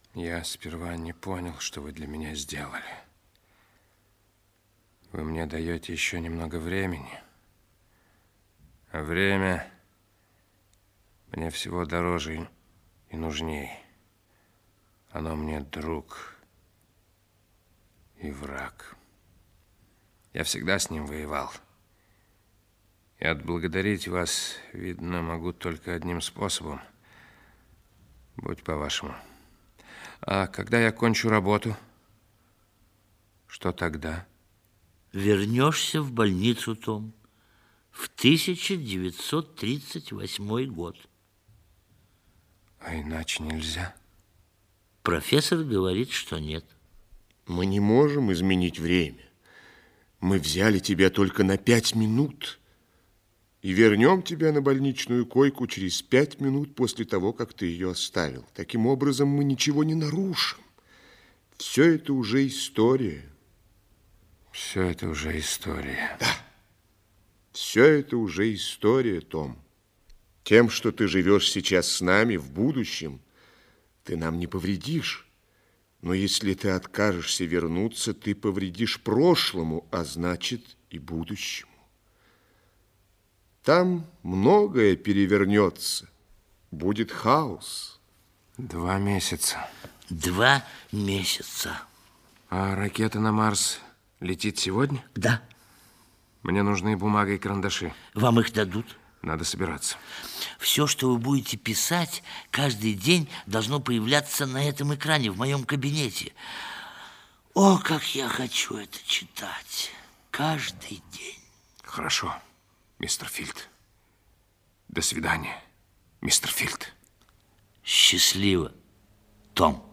Я сперва не понял, что вы для меня сделали. Вы мне даете еще немного времени. А время мне всего дороже и нужней. Оно мне друг и враг. Я всегда с ним воевал. И отблагодарить вас, видно, могу только одним способом. Будь по-вашему. А когда я кончу работу, что тогда? Вернешься в больницу, Том, в 1938 год. А иначе нельзя? Профессор говорит, что нет. Мы не можем изменить время. Мы взяли тебя только на 5 минут. И вернем тебя на больничную койку через 5 минут после того, как ты ее оставил. Таким образом, мы ничего не нарушим. Все это уже история. Все это уже история. Да. Все это уже история, Том. Тем, что ты живешь сейчас с нами, в будущем, ты нам не повредишь. Но если ты откажешься вернуться, ты повредишь прошлому, а значит и будущему. Там многое перевернется. Будет хаос. 2 месяца. 2 месяца. А ракета на Марс летит сегодня? Да. Мне нужны бумага и карандаши. Вам их дадут? Надо собираться. Все, что вы будете писать, каждый день должно появляться на этом экране в моем кабинете. О, как я хочу это читать. Каждый день. Хорошо, мистер Филд. До свидания, мистер Филд. Счастливо, Том.